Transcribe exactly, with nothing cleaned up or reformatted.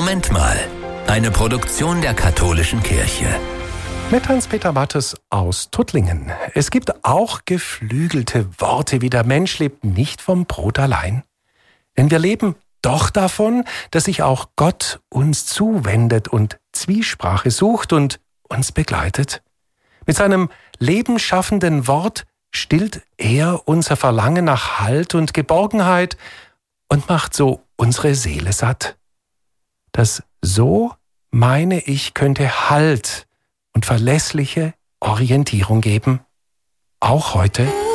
Moment mal. Eine Produktion der Katholischen Kirche. Mit Hans-Peter Mattes aus Tuttlingen. Es gibt auch geflügelte Worte wie der Mensch lebt nicht vom Brot allein. Denn wir leben doch davon, dass sich auch Gott uns zuwendet und Zwiesprache sucht und uns begleitet. Mit seinem lebensschaffenden Wort stillt er unser Verlangen nach Halt und Geborgenheit und macht so unsere Seele satt. Das So, meine ich, könnte Halt und verlässliche Orientierung geben. Auch heute.